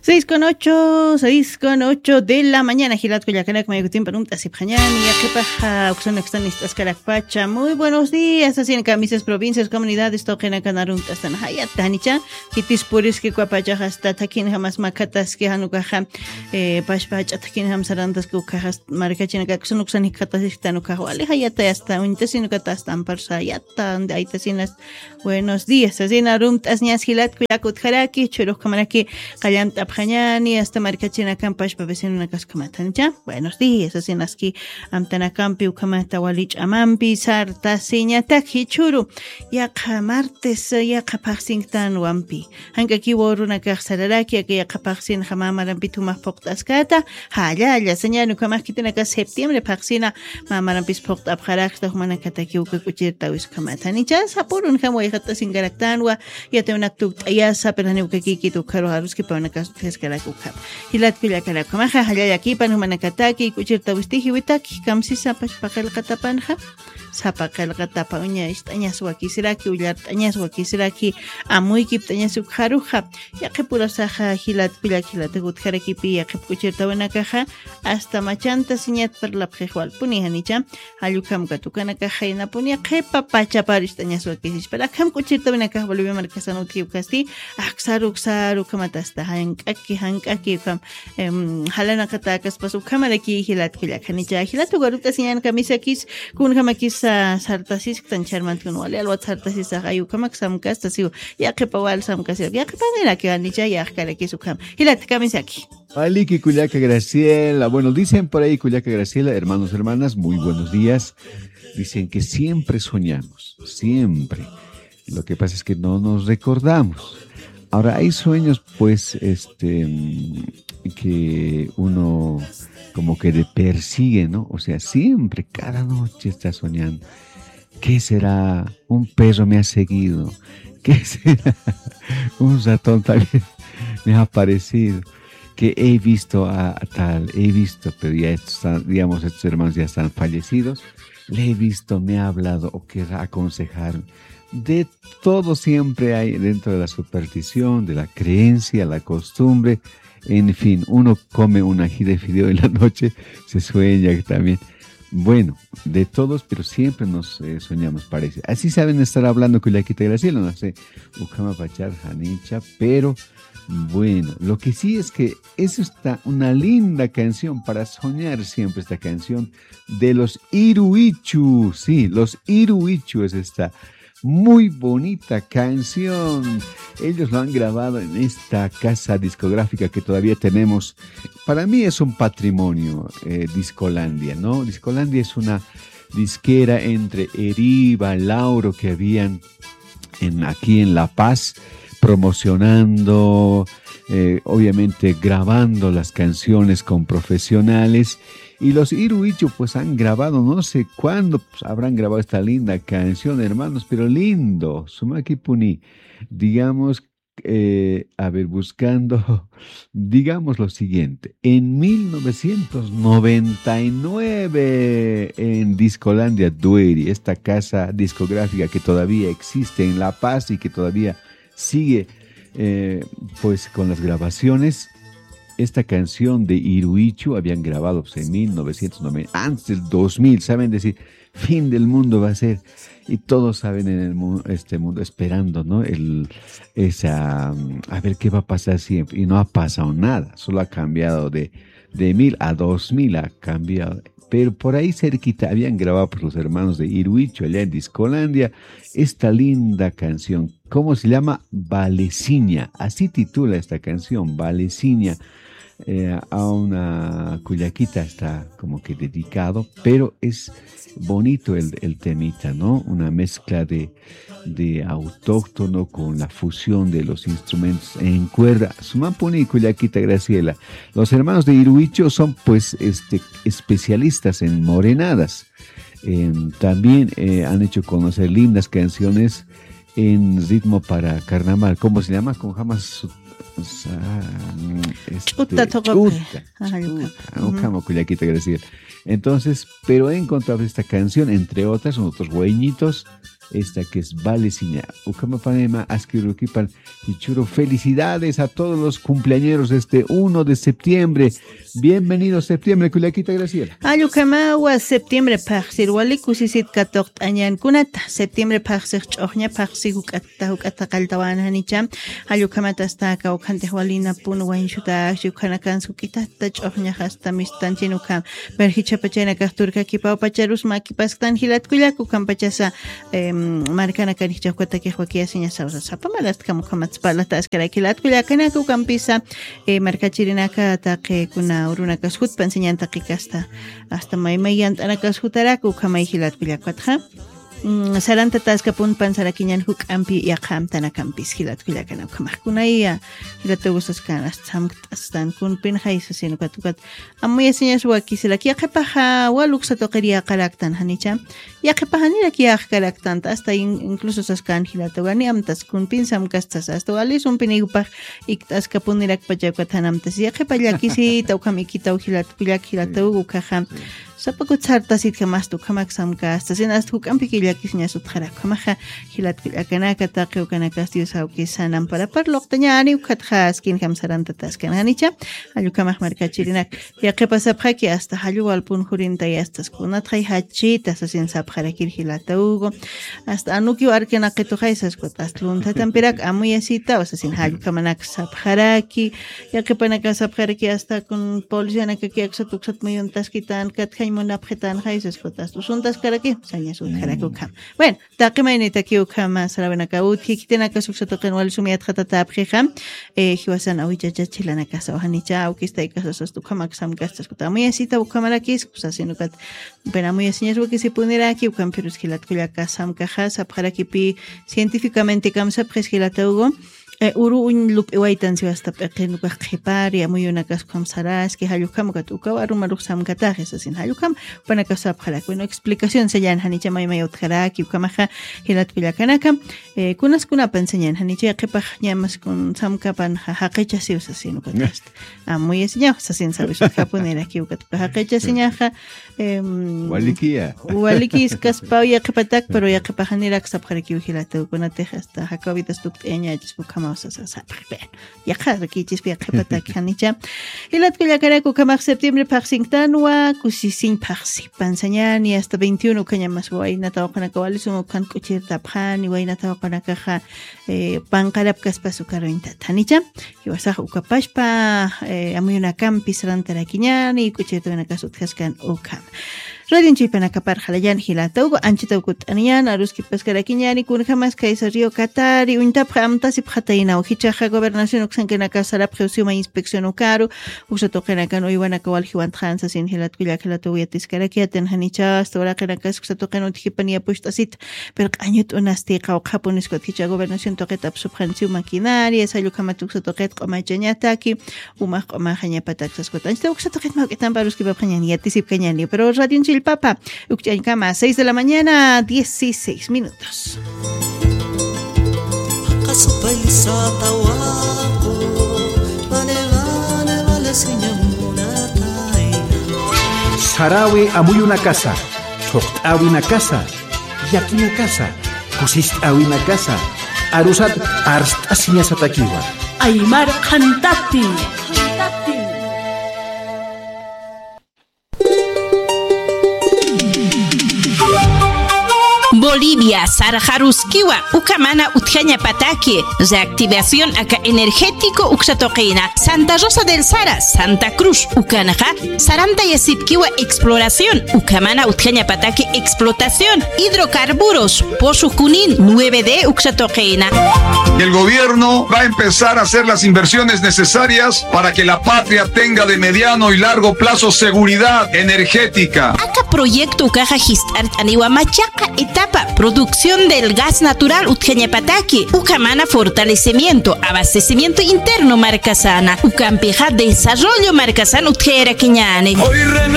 6:08 de la mañana. Gilat Cuyacanak, Mayutín, Peruntas y Pañani, Yaquepaja, Oxana, Extanistas, Caracpacha. Muy buenos días, así en camisas, provincias, comunidades, Toquena, Canaruntas, Tanahaya, Tanicha, Kitis Puris, que Cuapacha, hasta Takin, Hamas Macatas, que Hanukaja, Pashpach, Atakin, Hamsarandas, que Ucajas, Maricachina, Caxon, Uxan y Catas, Tanucajo, Alejayata, hasta Uintesino Catastan, Parsayata, de Aitasinas. Buenos días, así en Aruntas, Nias Gilat Cuyacut Jaraki, Churuk Kamaraki, Kayanta Pañani, hasta Maricachina Campash, Pavecino Nakaskamatan. Buenos días, así en Aski, Amtanacampi, Ukamata Walich Amampi, Sarta, Siñataki, Churu, Yaka Martes, Yaka Paxingtan, Wampi. Hankaki Waruna Kaxaraki, Yaka Paxin, Hamamarampitumah Poctascata, Hayaya, señal Ukamakitanaka, septiembre, Paxina, Mamarampis Pocta, Parakta, Humanakataki, Ukakuchirta, Uskamatanicha, Sapurun, Hamoyata, Singaraktanwa, Yateunaktuk, Ayasa, Peranukaki, Tukaruski, Panakas, Karakuka. Hilat Kuyakarakaja, Hayaki, Panumanakataki, Kuchirta, Wistiki, Witaki, Kamsisa, Pachpakal Katapanja. Sapakal Katapa, Uña, Tañaswaki, Siraki, Ullar, Tañaswaki, Siraki, Amuiki, Tañasuk Haruja, Yakepura Saja, Hilat Pilakila, Tegut Harakipi, Yakepkuchirta, Wanakaja, hasta Machanta, Siñat per la Prejual, Punihanicha, Ayukam Katukanakaja, y Napunia, Kepa Pacha Paris, Tañaswaki, para Kam Kuchirta, Wanakaja, Bolivia Marcasano, Tiukasti, Axaruxaru, Kamatasta, Hankaki, Halanakatakas, Pasu Kamaraki, Hilat Pilakanicha, Hilatu Garuta, Siñan Kamisakis, Kunhamakis, Sartasis, Tancharman, Tunwale, Alwat Sartasis, Ayukamak, Samcastasiu, Yakepawal, Samcasio, Yakepanera, que Anija, Yakarakisukam, Hilat Kamisaki. Aliki, Cuyaca, Graciela. Bueno, dicen por ahí, Cuyaca, Graciela, hermanos, hermanas, muy buenos días. Dicen que siempre soñamos, siempre. Lo que pasa es que no nos recordamos. Ahora, hay sueños, pues, que uno como que le persigue, ¿no? O sea, siempre, cada noche está soñando. ¿Qué será? Un perro me ha seguido. ¿Qué será? Un ratón también me ha aparecido. Que he visto a tal, he visto, pero ya están, digamos, estos hermanos ya están fallecidos. Le he visto, me ha hablado o querrá aconsejar. De todo siempre hay dentro de la superstición, de la creencia, la costumbre. En fin, uno come un ají de fideo en la noche, se sueña también. Bueno, de todos, pero siempre nos soñamos, parece. Así saben estar hablando con la Quita Graciela, no sé, Ukama Pachar, Hanicha, pero bueno, lo que sí es que eso está una linda canción para soñar siempre, esta canción de los Iruichu. Sí, los Iruichu es esta muy bonita canción. Ellos lo han grabado en esta casa discográfica que todavía tenemos. Para mí es un patrimonio, Discolandia, ¿no? Discolandia es una disquera entre Eriva, Lauro, que habían aquí en La Paz, promocionando, obviamente grabando las canciones con profesionales. Y los Iruichu pues han grabado, no sé cuándo pues, habrán grabado esta linda canción, hermanos, pero lindo, Sumaki Puni. Digamos, buscando, digamos lo siguiente. En 1999, en Discolandia Dueri, esta casa discográfica que todavía existe en La Paz y que todavía sigue pues con las grabaciones. Esta canción de Iruichu habían grabado pues, en 1990, antes del 2000, saben decir, fin del mundo va a ser, y todos saben en el mundo, este mundo esperando, ¿no? A ver qué va a pasar siempre, y no ha pasado nada, solo ha cambiado de 1000 a 2000, ha cambiado, pero por ahí cerquita habían grabado por los hermanos de Iruichu, allá en Discolandia, esta linda canción, ¿cómo se llama? Valeciña, así titula esta canción, Valeciña. A una cuyaquita está como que dedicado, pero es bonito el temita, ¿no? Una mezcla de autóctono con la fusión de los instrumentos en cuerda. Sumapuni y Cuyaquita Graciela. Los hermanos de Iruichu son pues especialistas en morenadas. También han hecho conocer lindas canciones en ritmo para carnaval. ¿Cómo se llama? Con jamás Entonces, pero he encontrado esta canción, entre otras, otros hueñitos, esta que es Valesiña. Ucamapanema, Asquiruquipan y Churo. Felicidades a todos los cumpleañeros este 1 de septiembre. Bienvenido septiembre, Culiaquita Graciela. Ayucamawa septiembre paxir wali kusisit katokt añan kunata. Septiembre paxir choña paxir hukata kaltawan hanicha. Ayukamata hasta kaukante walina pun wanshuta yukanakan sukitata choña hasta mistanchinukam. Berhichapachena kasturka kipao pacharus makipastan hilat kuliaku kampachasa marcana caricha cuata que joaquia seña sausa sapa malas como kamatzpalata askarakilat kuliakana ku kampisa marcachirinaka ataque kuna uruna kashut panseñanta kikasta hasta maymayant anakashutaraku kamaihilat kuliakwatja saranta taskapun pansarakiñan huk ampi yaqam tanakampis hilat kuliakana kamakkunaya hilata gustaskan astan kun pin haisa sino katukat amuya señas wakisilak yaqipaja waluksa toqeria qalaktan hanicha yaqipajanira kiyaq qalaktan hasta incluso saskan hilata gani amtas kun pin samkastas hasta walis un pinigupaj iktaskapunirak pachakwathanamtas yaqipallakisi tawkamikitaw hilat kuliak hilata ukaja sapakutsartasit kamastu kamaksamkastas sinas huk ampikilla kisnya suthara kamaja hilat kuliakanaka taqiukanaka diosauki sanan para parloqtañani ukatjas kin kamsaranta taskan hanicha ayukamaj markachirinak yaqipasapjaki hasta halluwalpun hurinta yastas kunatjay hachitas asin sapjarakir hilata ugo hasta anuki arkenaqitujaisas kutastlunta tampirak amuyasita osasin hallukamanaka sapjaraki yaqipanaka sapjaraki hasta kun policianaka kiaksatuksat muyuntaskitan katjay monapjetan jaisas kotas tusuntas karaki sañas utjarakukam bueno taqimaynita kiukama sarabenaka utkikitenaka suksatoqen wal sumiat khatata apjejam hiwasan awichachachilanaka sawhanicha ukistaykasos tukamak samgastas kutamuyasita ukamarakis kusasinukat penamuyasiñas wakisipuniraki ukamperus hilatkullaka samkajas apjarakipi científicamente kamsapjes hilataugo uru un lup iwaitan si hasta pequeño qhipari amuyunakas kamsaras que halukam katuka warumaruk samkatajes asin halukam panakasap khalak bueno explicación sellan hanicha maymay utkaraki ukamaja hilat kullakanaka kunas kunapan sellan hanicha qipaj llamas kun samkapan haqicha si usasin ukatast amuy seña sasin sabes kapunera ki ukatuka haqicha señaja walikis kaspau ya qipatak pero ya qipajanira sapjaraki hilatu kunate hasta hakavitas tukteña jisbukama yaqa kichis piaqipata kanicha hilat kullakaraku kamaq septiembre paxingtanwa kusisin paxi pansañani hasta 21 kañamas waynata waqanaka walisum kan kuchirta phani waynata waqanaka panqarap kaspasu karointa tanicha hiwasaq ukapashpa amuyuna campis rantarakiñani kuchirta wanakasutqaskan ukam Radio Chilpanakapar Halayan Hilataugo, Anchitaukut Anian, Aruski Pescaraquiñani, Kunjamas, Kaisa Río Catari, Untapja Amtasip Hataina, Ujichaja, Gobernación, Uxankenaka, Sarap, Geusuma, Inspección Ucaru, Usatokenakano, Iwanakawal, Juan Transas, in Hilatkuya, Hilatauyatis, Karakiatan, Hanicha, Storakenakas, Usatoken, Utjipania, Pushtasit, Percañut, Unastica, Japonesco, Ticha, Gobernación, Toquetap, Subhansiu, Maquinaria, Sayukamatuxa, Toquet, Comachanyataki, Umach, Omahaña, Pataxas, Cotansta, Uxatoket, Maquetan, Baruski, Bapañani, Atisip Cañani, pero Radio el Papa, Ucchancama, 6 de la mañana, 16 minutos. Sarawi amuy una casa, Choktawi una casa, Yaki una casa, Kusist-awi una casa, Arusat Arstasiñas atakiwa. Aymar Kantati. Bolivia, Sarajaruskiwa, Ucamana, Utjaña Pataque, reactivación acá energético, Uxatoquina, Santa Rosa del Sara, Santa Cruz, Ucanaja, Saranta Yasitkiwa, exploración, Ucamana, Utjaña Pataque, explotación, hidrocarburos, Pozo Junín, 9D, Uxatoquina. El gobierno va a empezar a hacer las inversiones necesarias para que la patria tenga de mediano y largo plazo seguridad energética. Acá proyecto Ucaja Gistart Aniwa Machaca, etapa producción del gas natural Utjañapataki, Ucamana fortalecimiento, abastecimiento interno Marcasana, Ucampeja desarrollo Marcasana Utjera Quiñane.